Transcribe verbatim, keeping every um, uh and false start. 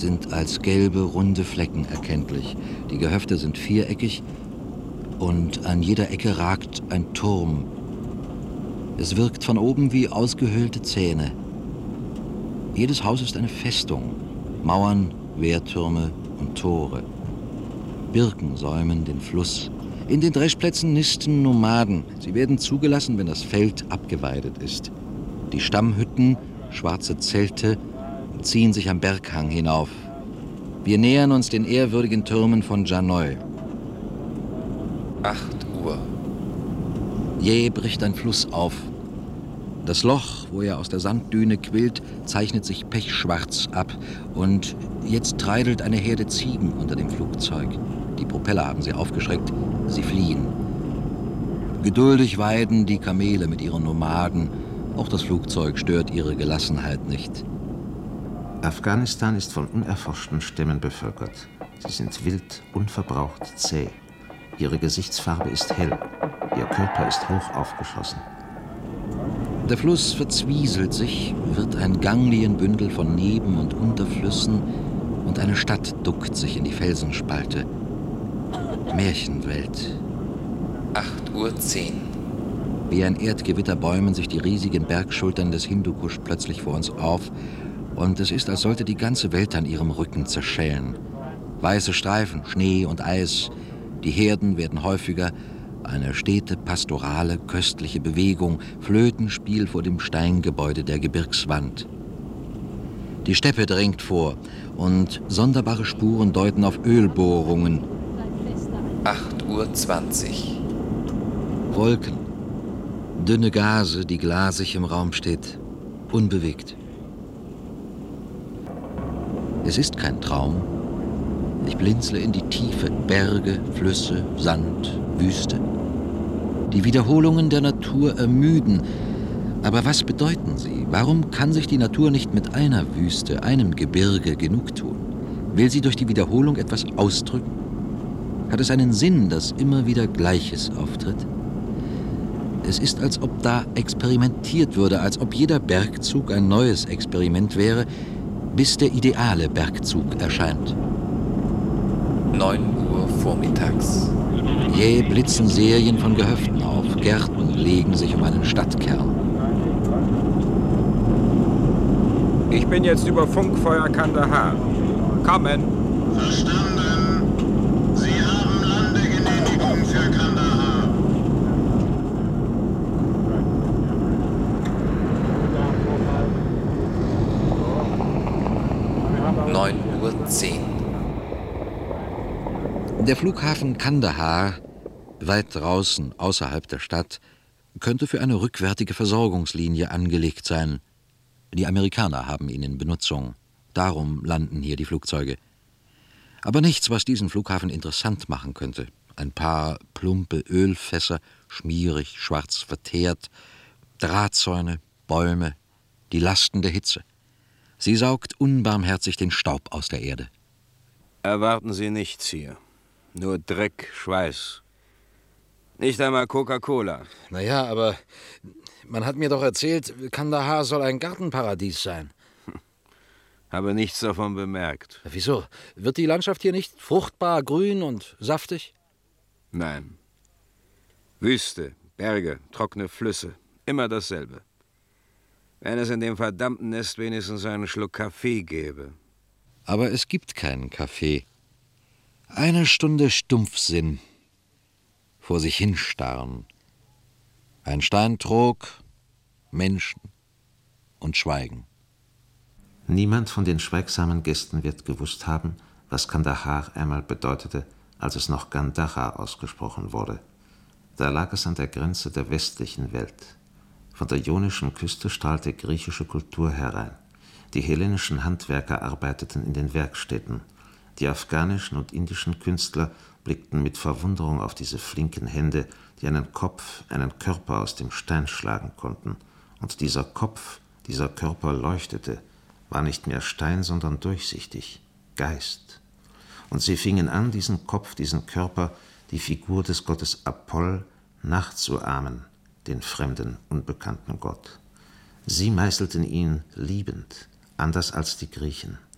sind als gelbe, runde Flecken erkenntlich. Die Gehöfte sind viereckig und an jeder Ecke ragt ein Turm. Es wirkt von oben wie ausgehöhlte Zähne. Jedes Haus ist eine Festung. Mauern, Wehrtürme und Tore. Birken säumen den Fluss. In den Dreschplätzen nisten Nomaden. Sie werden zugelassen, wenn das Feld abgeweidet ist. Die Stammhütten, schwarze Zelte, ziehen sich am Berghang hinauf. Wir nähern uns den ehrwürdigen Türmen von Janoi. Acht Uhr. Jäh bricht ein Fluss auf. Das Loch, wo er aus der Sanddüne quillt, zeichnet sich pechschwarz ab. Und jetzt treidelt eine Herde Ziegen unter dem Flugzeug. Die Propeller haben sie aufgeschreckt. Sie fliehen. Geduldig weiden die Kamele mit ihren Nomaden. Auch das Flugzeug stört ihre Gelassenheit nicht. Afghanistan ist von unerforschten Stämmen bevölkert. Sie sind wild, unverbraucht, zäh. Ihre Gesichtsfarbe ist hell. Ihr Körper ist hoch aufgeschossen. Der Fluss verzwieselt sich, wird ein Ganglienbündel von Neben- und Unterflüssen und eine Stadt duckt sich in die Felsenspalte. Märchenwelt. Acht Uhr zehn. Wie ein Erdgewitter bäumen sich die riesigen Bergschultern des Hindukusch plötzlich vor uns auf und es ist, als sollte die ganze Welt an ihrem Rücken zerschellen. Weiße Streifen, Schnee und Eis, die Herden werden häufiger, eine stete, pastorale, köstliche Bewegung, Flötenspiel vor dem Steingebäude der Gebirgswand. Die Steppe drängt vor und sonderbare Spuren deuten auf Ölbohrungen. Acht Uhr zwanzig. Wolken, dünne Gase, die glasig im Raum steht, unbewegt. Es ist kein Traum. Ich blinzle in die Tiefe, Berge, Flüsse, Sand, Wüste. Die Wiederholungen der Natur ermüden. Aber was bedeuten sie? Warum kann sich die Natur nicht mit einer Wüste, einem Gebirge genugtun? Will sie durch die Wiederholung etwas ausdrücken? Hat es einen Sinn, dass immer wieder Gleiches auftritt? Es ist, als ob da experimentiert würde, als ob jeder Bergzug ein neues Experiment wäre, bis der ideale Bergzug erscheint. Neun Uhr vormittags. Jäh blitzen Serien von Gehöften auf, Gärten legen sich um einen Stadtkern. Ich bin jetzt über Funkfeuer Kandahar. Kommen. Verstanden. Sie haben Landegenehmigung für Kandahar. Neun Uhr zehn. Der Flughafen Kandahar, weit draußen außerhalb der Stadt, könnte für eine rückwärtige Versorgungslinie angelegt sein. Die Amerikaner haben ihn in Benutzung. Darum landen hier die Flugzeuge. Aber nichts, was diesen Flughafen interessant machen könnte. Ein paar plumpe Ölfässer, schmierig, schwarz verteert, Drahtzäune, Bäume, die Lasten der Hitze. Sie saugt unbarmherzig den Staub aus der Erde. Erwarten Sie nichts hier. Nur Dreck, Schweiß. Nicht einmal Coca-Cola. Naja, aber man hat mir doch erzählt, Kandahar soll ein Gartenparadies sein. Habe nichts davon bemerkt. Wieso? Wird die Landschaft hier nicht fruchtbar, grün und saftig? Nein. Wüste, Berge, trockene Flüsse. Immer dasselbe. Wenn es in dem verdammten Nest wenigstens einen Schluck Kaffee gäbe. Aber es gibt keinen Kaffee. Eine Stunde Stumpfsinn. Vor sich hinstarren. Ein Steintrog, Menschen und Schweigen. Niemand von den schweigsamen Gästen wird gewusst haben, was Kandahar einmal bedeutete, als es noch Gandhara ausgesprochen wurde. Da lag es an der Grenze der westlichen Welt. Von der ionischen Küste strahlte griechische Kultur herein. Die hellenischen Handwerker arbeiteten in den Werkstätten. Die afghanischen und indischen Künstler blickten mit Verwunderung auf diese flinken Hände, die einen Kopf, einen Körper aus dem Stein schlagen konnten. Und dieser Kopf, dieser Körper leuchtete, war nicht mehr Stein, sondern durchsichtig, Geist. Und sie fingen an, diesen Kopf, diesen Körper, die Figur des Gottes Apoll, nachzuahmen, den fremden, unbekannten Gott. Sie meißelten ihn liebend, anders als die Griechen.